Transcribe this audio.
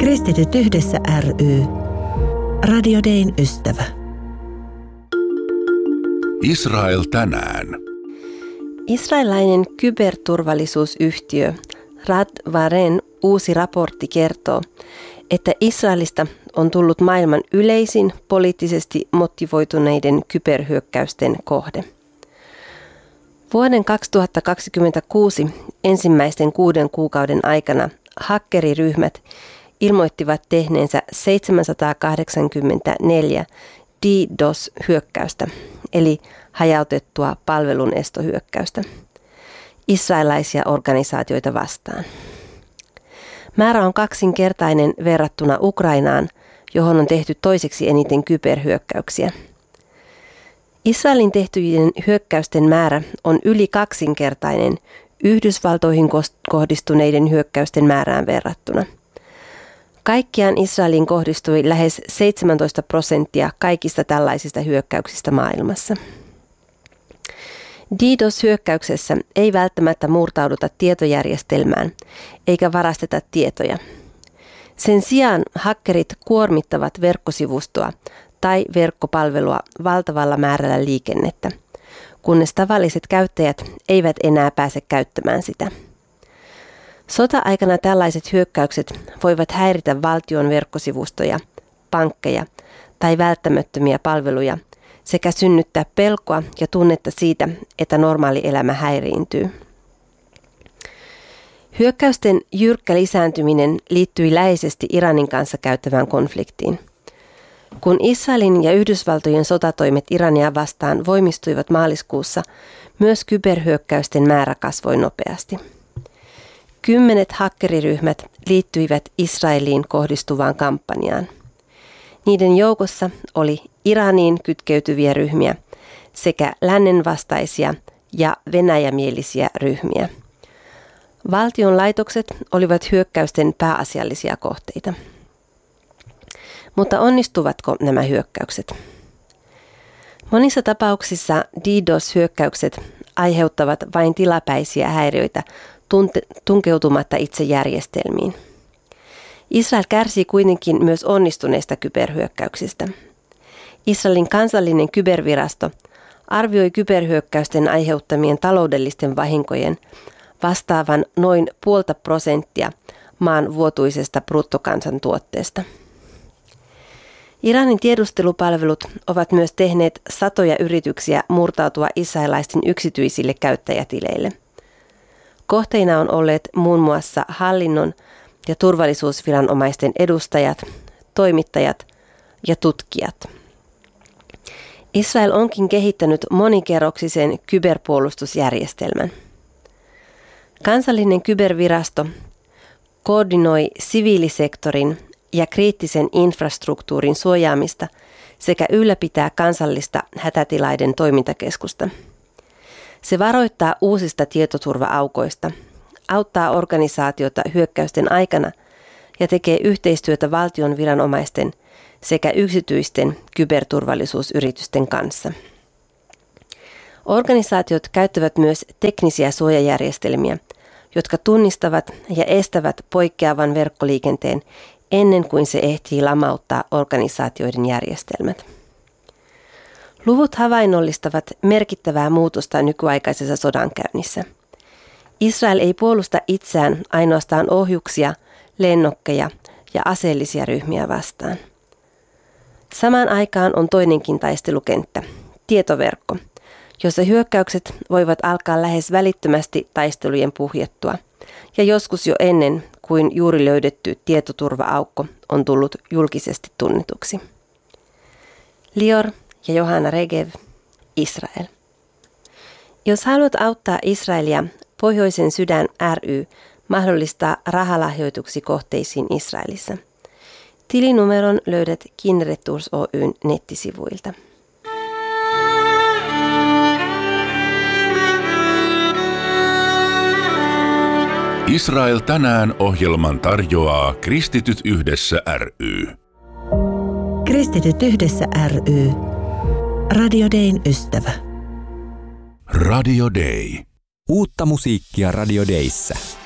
Kristityt yhdessä ry. Radio Dayn ystävä. Israel tänään. Israelilainen kyberturvallisuusyhtiö Radvaren uusi raportti kertoo, että Israelista on tullut maailman yleisin poliittisesti motivoituneiden kyberhyökkäysten kohde. Vuoden 2026 ensimmäisten 6 kuukauden aikana hakkeriryhmät ilmoittivat tehneensä 784 DDoS-hyökkäystä, eli hajautettua palvelunestohyökkäystä, israelilaisia organisaatioita vastaan. Määrä on kaksinkertainen verrattuna Ukrainaan, johon on tehty toiseksi eniten kyberhyökkäyksiä. Israelin tehtyjen hyökkäysten määrä on yli kaksinkertainen Yhdysvaltoihin kohdistuneiden hyökkäysten määrään verrattuna. Kaikkiaan Israeliin kohdistui lähes 17% kaikista tällaisista hyökkäyksistä maailmassa. DDoS-hyökkäyksessä ei välttämättä murtauduta tietojärjestelmään eikä varasteta tietoja. Sen sijaan hakkerit kuormittavat verkkosivustoa tai verkkopalvelua valtavalla määrällä liikennettä, kunnes tavalliset käyttäjät eivät enää pääse käyttämään sitä. Sota-aikana tällaiset hyökkäykset voivat häiritä valtion verkkosivustoja, pankkeja tai välttämättömiä palveluja sekä synnyttää pelkoa ja tunnetta siitä, että normaali elämä häiriintyy. Hyökkäysten jyrkkä lisääntyminen liittyi läheisesti Iranin kanssa käytävään konfliktiin. Kun Israelin ja Yhdysvaltojen sotatoimet Irania vastaan voimistuivat maaliskuussa, myös kyberhyökkäysten määrä kasvoi nopeasti. 10 hakkeriryhmät liittyivät Israeliin kohdistuvaan kampanjaan. Niiden joukossa oli Iraniin kytkeytyviä ryhmiä sekä lännen vastaisia ja venäjämielisiä ryhmiä. Valtion laitokset olivat hyökkäysten pääasiallisia kohteita. Mutta onnistuvatko nämä hyökkäykset? Monissa tapauksissa DDoS-hyökkäykset aiheuttavat vain tilapäisiä häiriöitä tunkeutumatta itse järjestelmiin. Israel kärsii kuitenkin myös onnistuneista kyberhyökkäyksistä. Israelin kansallinen kybervirasto arvioi kyberhyökkäysten aiheuttamien taloudellisten vahinkojen vastaavan noin 0,5% maan vuotuisesta bruttokansantuotteesta. Iranin tiedustelupalvelut ovat myös tehneet satoja yrityksiä murtautua israelilaisten yksityisille käyttäjätileille. Kohteina on olleet muun muassa hallinnon ja turvallisuusviranomaisten edustajat, toimittajat ja tutkijat. Israel onkin kehittänyt monikerroksisen kyberpuolustusjärjestelmän. Kansallinen kybervirasto koordinoi siviilisektorin ja kriittisen infrastruktuurin suojaamista sekä ylläpitää kansallista hätätilaiden toimintakeskusta. Se varoittaa uusista tietoturva-aukoista, auttaa organisaatiota hyökkäysten aikana ja tekee yhteistyötä valtion viranomaisten sekä yksityisten kyberturvallisuusyritysten kanssa. Organisaatiot käyttävät myös teknisiä suojajärjestelmiä, jotka tunnistavat ja estävät poikkeavan verkkoliikenteen ennen kuin se ehtii lamauttaa organisaatioiden järjestelmät. Luvut havainnollistavat merkittävää muutosta nykyaikaisessa sodankäynnissä. Israel ei puolusta itseään ainoastaan ohjuksia, lennokkeja ja aseellisia ryhmiä vastaan. Samaan aikaan on toinenkin taistelukenttä, tietoverkko, jossa hyökkäykset voivat alkaa lähes välittömästi taistelujen puhjettua ja joskus jo ennen kuin juuri löydetty tietoturva-aukko on tullut julkisesti tunnetuksi. Lior ja Johanna Regev, Israel. Jos haluat auttaa Israelia, Pohjoisen sydän ry mahdollistaa rahalahjoituksi kohteisiin Israelissa. Tilinumeron löydät Kinneret Tours Oyn nettisivuilta. Israel tänään -ohjelman tarjoaa Kristityt yhdessä ry. Kristityt yhdessä ry. Radio Dayn ystävä. Radio Day. Uutta musiikkia Radio Dayssä.